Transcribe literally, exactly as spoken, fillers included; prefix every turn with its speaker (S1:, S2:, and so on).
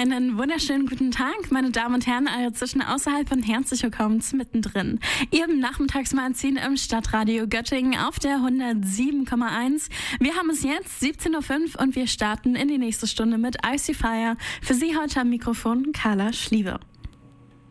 S1: Einen wunderschönen guten Tag, meine Damen und Herren, alle zwischen außerhalb und herzlich willkommen zu Mittendrin. Ihrem Nachmittagsmagazin im Stadtradio Göttingen auf der hundertsieben Komma eins. Wir haben es jetzt siebzehn Uhr fünf und wir starten in die nächste Stunde mit Icy Fire. Für Sie heute am Mikrofon Carla Schliebe.